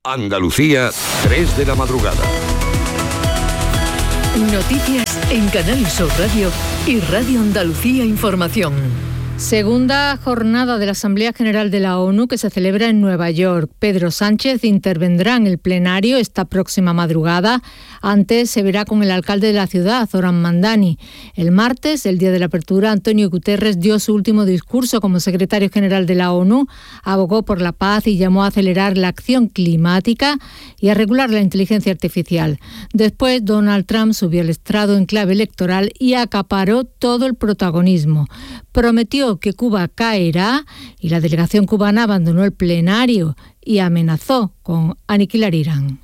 Andalucía, 3 de la madrugada. Noticias en Canal Sur Radio y Radio Andalucía Información. Segunda jornada de la Asamblea General de la ONU que se celebra en Nueva York. Pedro Sánchez intervendrá en el plenario esta próxima madrugada. Antes se verá con el alcalde de la ciudad, Zoran Mandani. El martes, el día de la apertura, Antonio Guterres dio su último discurso como secretario general de la ONU, abogó por la paz y llamó a acelerar la acción climática y a regular la inteligencia artificial. Después, Donald Trump subió al estrado en clave electoral y acaparó todo el protagonismo. Prometió que Cuba caerá y la delegación cubana abandonó el plenario y amenazó con aniquilar Irán.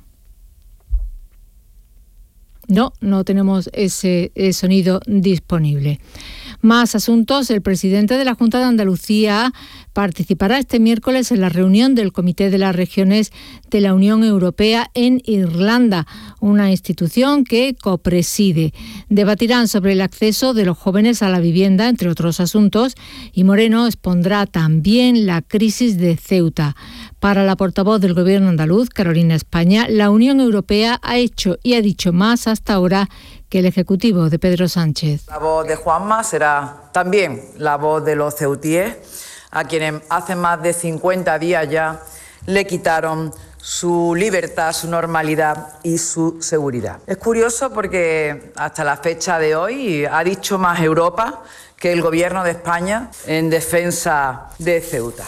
No tenemos ese sonido disponible. Más asuntos. El presidente de la Junta de Andalucía participará este miércoles en la reunión del Comité de las Regiones de la Unión Europea en Irlanda, una institución que copreside. Debatirán sobre el acceso de los jóvenes a la vivienda, entre otros asuntos, y Moreno expondrá también la crisis de Ceuta. Para la portavoz del Gobierno andaluz, Carolina España, la Unión Europea ha hecho y ha dicho más hasta ahora que el Ejecutivo de Pedro Sánchez. La voz de Juanma será también la voz de los ceutíes, a quienes hace más de 50 días ya le quitaron su libertad, su normalidad y su seguridad. Es curioso porque hasta la fecha de hoy ha dicho más Europa que el Gobierno de España en defensa de Ceuta.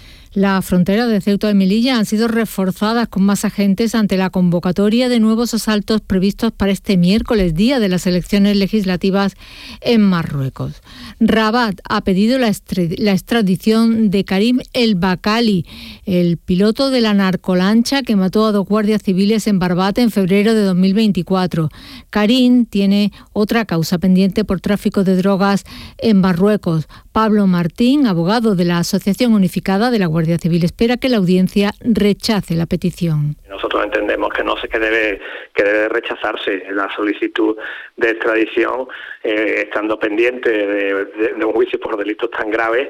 Las fronteras de Ceuta y Melilla han sido reforzadas con más agentes ante la convocatoria de nuevos asaltos previstos para este miércoles, día de las elecciones legislativas en Marruecos. Rabat ha pedido la extradición de Karim El Bakali, el piloto de la narcolancha que mató a 2 guardias civiles en Barbate en febrero de 2024. Karim tiene otra causa pendiente por tráfico de drogas en Marruecos. Pablo Martín, abogado de la Asociación Unificada de la Guardia Civil, espera que la audiencia rechace la petición. Nosotros entendemos que debe rechazarse la solicitud de extradición, estando pendiente de un juicio por delitos tan graves.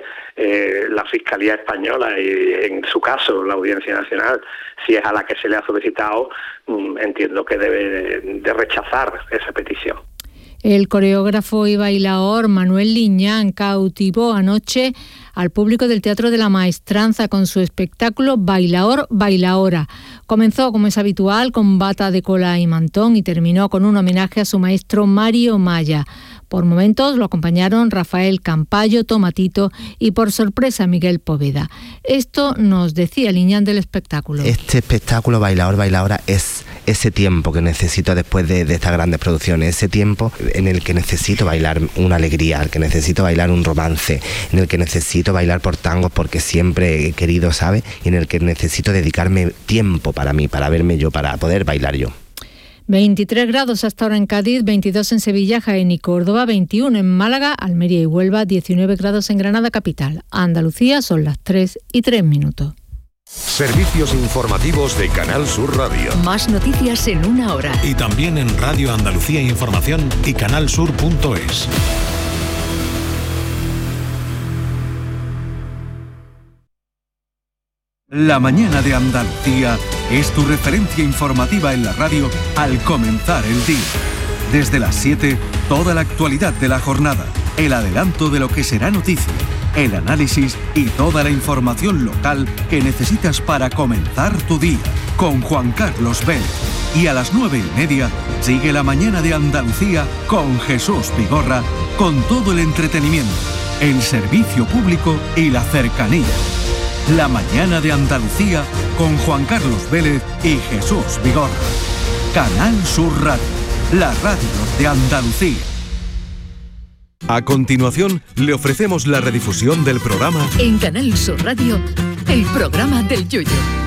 La Fiscalía Española y, en su caso, la Audiencia Nacional, si es a la que se le ha solicitado, entiendo que debe de rechazar esa petición. El coreógrafo y bailaor Manuel Liñán cautivó anoche al público del Teatro de la Maestranza con su espectáculo Bailaor, Bailaora. Comenzó, como es habitual, con bata de cola y mantón y terminó con un homenaje a su maestro Mario Maya. Por momentos lo acompañaron Rafael Campayo, Tomatito y, por sorpresa, Miguel Poveda. Esto nos decía Liñán del espectáculo. Este espectáculo Bailaor, Bailaora es ese tiempo que necesito después de estas grandes producciones, ese tiempo en el que necesito bailar una alegría, en el que necesito bailar un romance, en el que necesito bailar por tangos porque siempre he querido, ¿sabe? Y en el que necesito dedicarme tiempo para mí, para verme yo, para poder bailar yo. 23 grados hasta ahora en Cádiz, 22 en Sevilla, Jaén y Córdoba, 21 en Málaga, Almería y Huelva, 19 grados en Granada capital. Andalucía son las 3:03. Servicios informativos de Canal Sur Radio. Más noticias en una hora. Y también en Radio Andalucía Información y canalsur.es. La mañana de Andalucía es tu referencia informativa en la radio al comenzar el día. Desde las 7, toda la actualidad de la jornada, el adelanto de lo que será noticia, el análisis y toda la información local que necesitas para comenzar tu día. Con Juan Carlos Vélez. Y a las 9:30 sigue la mañana de Andalucía con Jesús Vigorra, con todo el entretenimiento, el servicio público y la cercanía. La mañana de Andalucía con Juan Carlos Vélez y Jesús Vigorra. Canal Sur Radio, la radio de Andalucía. A continuación, le ofrecemos la redifusión del programa En Canal Sur Radio, el programa del Yoyo.